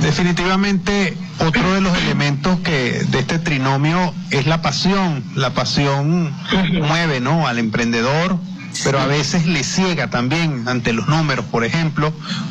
Definitivamente, otro de los elementos de este trinomio es la pasión. La pasión mueve, ¿no?, al emprendedor, pero a veces le ciega también ante los números. Por ejemplo,